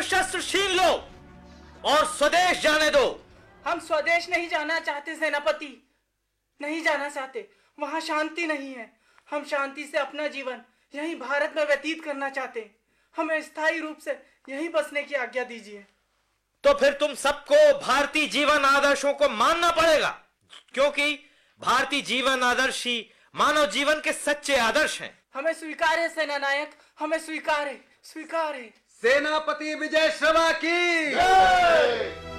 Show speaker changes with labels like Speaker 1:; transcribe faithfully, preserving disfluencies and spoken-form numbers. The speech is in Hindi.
Speaker 1: शस्त्र छीन लो और स्वदेश जाने दो।
Speaker 2: हम स्वदेश नहीं जाना चाहते सेनापति, नहीं जाना चाहते। वहां शांति नहीं है। हम शांति से अपना जीवन यहीं भारत में व्यतीत करना चाहते हैं। हमें स्थायी रूप से यहीं बसने की आज्ञा दीजिए।
Speaker 1: तो फिर तुम सबको भारतीय जीवन आदर्शों को मानना पड़ेगा, क्योंकि भारतीय जीवन आदर्श ही मानव जीवन के सच्चे आदर्श हैं।
Speaker 2: हमें स्वीकार है सेना नायक, हमें स्वीकार है, स्वीकार है।
Speaker 3: सेनापति विजय श्रवा की